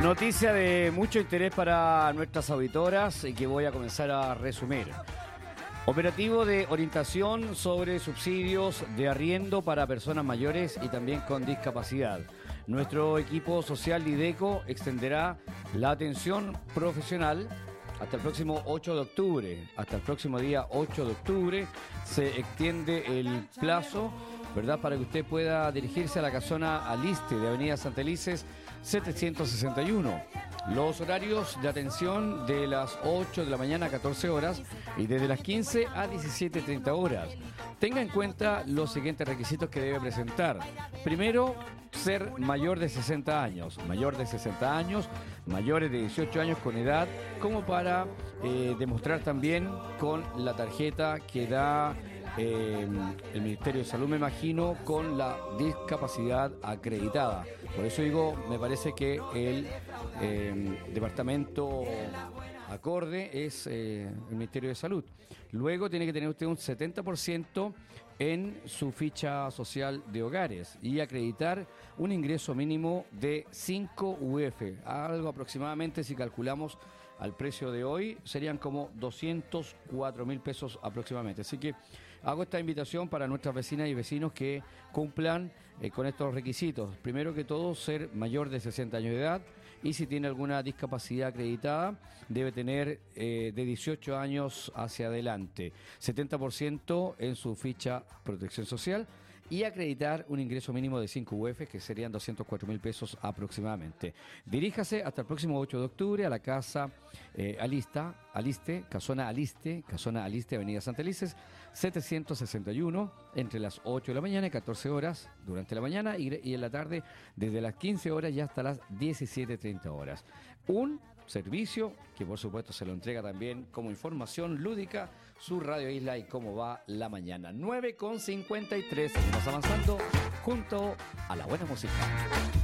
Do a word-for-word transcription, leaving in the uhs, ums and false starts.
Noticia de mucho interés para nuestras auditoras y que voy a comenzar a resumir. Operativo de orientación sobre subsidios de arriendo para personas mayores y también con discapacidad. Nuestro equipo social Lideco extenderá la atención profesional hasta el próximo ocho de octubre. Hasta el próximo día ocho de octubre se extiende el plazo, ¿verdad?, para que usted pueda dirigirse a la casona Aliste de Avenida Santa Elises setecientos sesenta y uno. Los horarios de atención de las ocho de la mañana a catorce horas y desde las quince a diecisiete treinta horas. Tenga en cuenta los siguientes requisitos que debe presentar. Primero, ser mayor de sesenta años, mayor de sesenta años, mayores de dieciocho años con edad, como para eh, demostrar también con la tarjeta que da eh, el Ministerio de Salud, me imagino, con la discapacidad acreditada. Por eso digo, me parece que el eh, departamento acorde es eh, el Ministerio de Salud. Luego tiene que tener usted un setenta por ciento en su ficha social de hogares y acreditar un ingreso mínimo de cinco U F. Algo aproximadamente, si calculamos al precio de hoy, serían como doscientos cuatro mil pesos aproximadamente. Así que hago esta invitación para nuestras vecinas y vecinos que cumplan eh, con estos requisitos. Primero que todo, ser mayor de sesenta años de edad, y si tiene alguna discapacidad acreditada, debe tener eh, de dieciocho años hacia adelante, setenta por ciento en su ficha protección social y acreditar un ingreso mínimo de cinco U F, que serían doscientos cuatro mil pesos aproximadamente. Diríjase hasta el próximo ocho de octubre a la casa eh, Alista, Aliste, Casona Aliste, Casona Aliste, Avenida Santa Elises, setecientos sesenta y uno, entre las ocho de la mañana y catorce horas durante la mañana y, y en la tarde desde las quince horas y hasta las diecisiete treinta horas. Un servicio que por supuesto se lo entrega también como información lúdica su Radio Isla y Cómo Va la Mañana. nueve con cincuenta y tres, seguimos avanzando junto a la buena música.